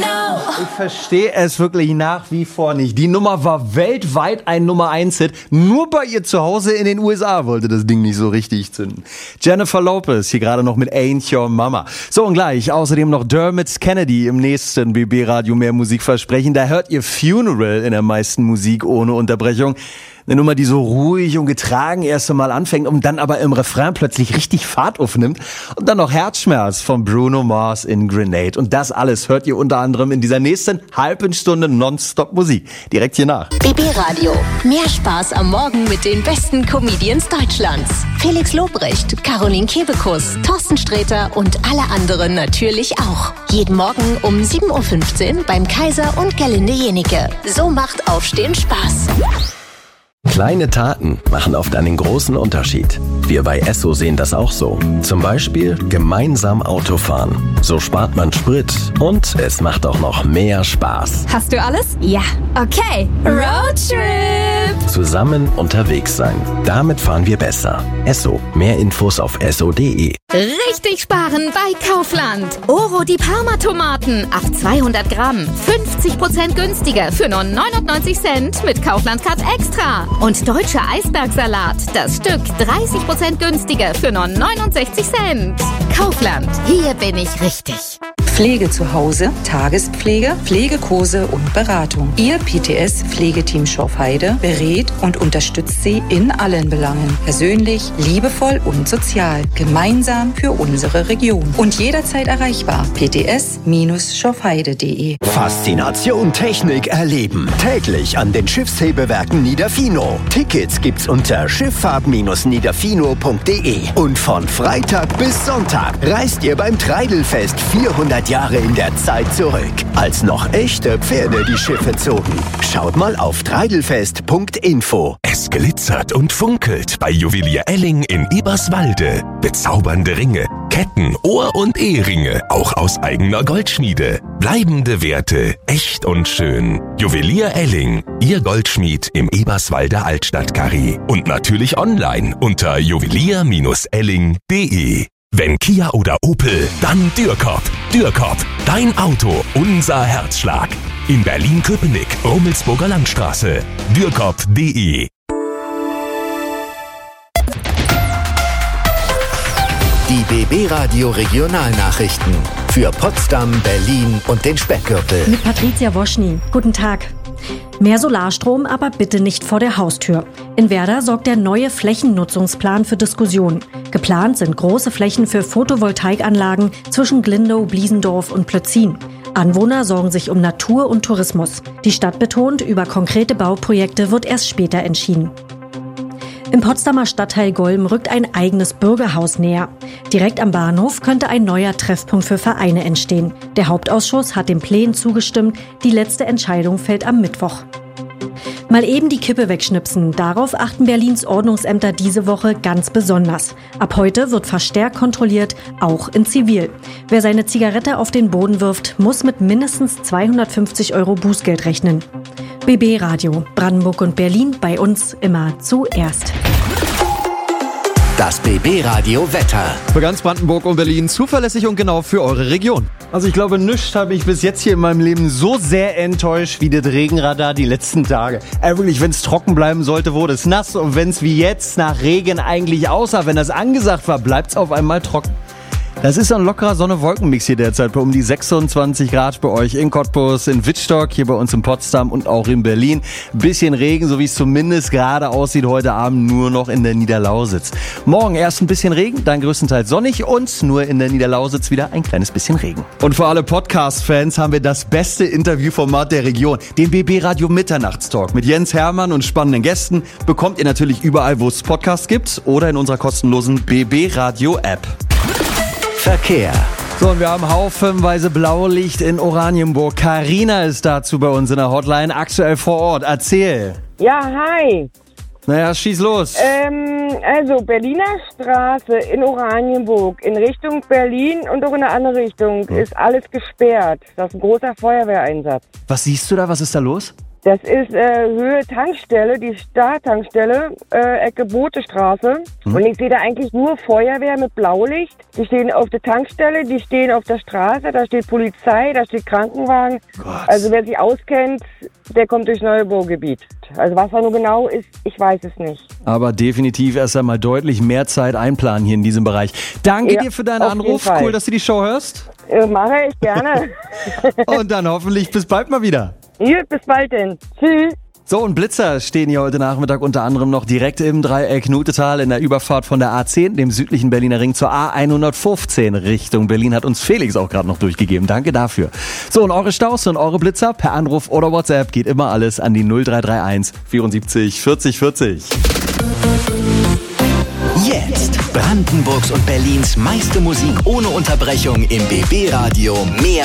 Ich verstehe es wirklich nach wie vor nicht. Die Nummer war weltweit ein Nummer-1-Hit. Nur bei ihr zu Hause in den USA wollte das Ding nicht so richtig zünden. Jennifer Lopez hier gerade noch mit Ain't Your Mama. So und gleich außerdem noch Dermot Kennedy im nächsten BB-Radio mehr Musikversprechen. Da hört ihr Funeral in der meisten Musik ohne Unterbrechung. Eine Nummer, die so ruhig und getragen erst einmal anfängt und dann aber im Refrain plötzlich richtig Fahrt aufnimmt. Und dann noch Herzschmerz von Bruno Mars in Grenade. Und das alles hört ihr unter anderem in dieser nächsten halben Stunde Nonstop-Musik. Direkt hier nach. BB Radio. Mehr Spaß am Morgen mit den besten Comedians Deutschlands. Felix Lobrecht, Caroline Kebekus, Thorsten Sträter und alle anderen natürlich auch. Jeden Morgen um 7.15 Uhr beim Kaiser und Gerlinde Jenike. So macht Aufstehen Spaß. Kleine Taten machen oft einen großen Unterschied. Wir bei Esso sehen das auch so. Zum Beispiel gemeinsam Auto fahren. So spart man Sprit und es macht auch noch mehr Spaß. Hast du alles? Ja. Okay. Roadtrip! Zusammen unterwegs sein. Damit fahren wir besser. Esso. Mehr Infos auf esso.de. Richtig sparen bei Kaufland. Oro die Parma-Tomaten auf 200 Gramm. 50% günstiger für nur 99 Cent mit Kaufland Card Extra. Und deutscher Eisbergsalat. Das Stück 30% günstiger für nur 69 Cent. Kaufland. Hier bin ich richtig. Pflege zu Hause, Tagespflege, Pflegekurse und Beratung. Ihr PTS-Pflegeteam Schorfheide berät und unterstützt Sie in allen Belangen. Persönlich, liebevoll und sozial. Gemeinsam für unsere Region. Und jederzeit erreichbar. pts-schorfheide.de. Faszination Technik erleben. Täglich an den Schiffshebewerken Niederfino. Tickets gibt's unter schifffahrt-niederfino.de. Und von Freitag bis Sonntag reist ihr beim Treidelfest 400 Jahre in der Zeit zurück, als noch echte Pferde die Schiffe zogen. Schaut mal auf treidelfest.info. Es glitzert und funkelt bei Juwelier Elling in Eberswalde. Bezaubernde Ringe, Ketten, Ohr- und Eheringe, auch aus eigener Goldschmiede. Bleibende Werte, echt und schön. Juwelier Elling, Ihr Goldschmied im Eberswalder Altstadtkarree. Und natürlich online unter juwelier-elling.de. Wenn Kia oder Opel, dann Dürkop. Dürkop, dein Auto, unser Herzschlag. In Berlin-Köpenick, Rummelsburger Landstraße. Dürkop.de. Die BB Radio Regionalnachrichten für Potsdam, Berlin und den Speckgürtel. Mit Patricia Woschny. Guten Tag. Mehr Solarstrom, aber bitte nicht vor der Haustür. In Werder sorgt der neue Flächennutzungsplan für Diskussionen. Geplant sind große Flächen für Photovoltaikanlagen zwischen Glindow, Bliesendorf und Plötzin. Anwohner sorgen sich um Natur und Tourismus. Die Stadt betont, über konkrete Bauprojekte wird erst später entschieden. Im Potsdamer Stadtteil Golm rückt ein eigenes Bürgerhaus näher. Direkt am Bahnhof könnte ein neuer Treffpunkt für Vereine entstehen. Der Hauptausschuss hat den Plänen zugestimmt. Die letzte Entscheidung fällt am Mittwoch. Mal eben die Kippe wegschnipsen. Darauf achten Berlins Ordnungsämter diese Woche ganz besonders. Ab heute wird verstärkt kontrolliert, auch in Zivil. Wer seine Zigarette auf den Boden wirft, muss mit mindestens 250 € Bußgeld rechnen. BB Radio, Brandenburg und Berlin, bei uns immer zuerst. Das BB Radio Wetter. Für ganz Brandenburg und Berlin zuverlässig und genau für eure Region. Also ich glaube, nichts habe ich bis jetzt hier in meinem Leben so sehr enttäuscht wie das Regenradar die letzten Tage. Wirklich, wenn es trocken bleiben sollte, wurde es nass. Und wenn es wie jetzt nach Regen eigentlich aussah, wenn das angesagt war, bleibt es auf einmal trocken. Das ist ein lockerer Sonne-Wolken-Mix hier derzeit bei um die 26 Grad bei euch in Cottbus, in Wittstock, hier bei uns in Potsdam und auch in Berlin. Bisschen Regen, so wie es zumindest gerade aussieht, heute Abend nur noch in der Niederlausitz. Morgen erst ein bisschen Regen, dann größtenteils sonnig und nur in der Niederlausitz wieder ein kleines bisschen Regen. Und für alle Podcast-Fans haben wir das beste Interviewformat der Region, den BB Radio Mitternachtstalk mit Jens Hermann und spannenden Gästen. Bekommt ihr natürlich überall, wo es Podcasts gibt oder in unserer kostenlosen BB Radio App. Verkehr. So, und wir haben haufenweise Blaulicht in Oranienburg. Carina ist dazu bei uns in der Hotline, aktuell vor Ort. Erzähl. Ja, hi. Naja, schieß los. Also Berliner Straße in Oranienburg in Richtung Berlin und auch in eine andere Richtung ist alles gesperrt. Das ist ein großer Feuerwehreinsatz. Was siehst du da? Was ist da los? Das ist Höhe Tankstelle, die Starttankstelle, Ecke Botestraße. Und ich sehe da eigentlich nur Feuerwehr mit Blaulicht. Die stehen auf der Tankstelle, die stehen auf der Straße, da steht Polizei, da steht Krankenwagen. Gott. Also wer sich auskennt, der kommt durchs Neubaugebiet. Also was da nur genau ist, ich weiß es nicht. Aber definitiv erst einmal deutlich mehr Zeit einplanen hier in diesem Bereich. Danke dir für deinen auf jeden Anruf. Fall. Cool, dass du die Show hörst. Mache ich gerne. Und dann hoffentlich bis bald mal wieder. Gut, bis bald denn. Tschüss. So, und Blitzer stehen hier heute Nachmittag unter anderem noch direkt im Dreieck Nutetal in der Überfahrt von der A10, dem südlichen Berliner Ring, zur A115 Richtung Berlin. Hat uns Felix auch gerade noch durchgegeben. Danke dafür. So, und eure Staus und eure Blitzer per Anruf oder WhatsApp geht immer alles an die 0331 74 40 40. Jetzt Brandenburgs und Berlins meiste Musik ohne Unterbrechung im BB Radio. Mehr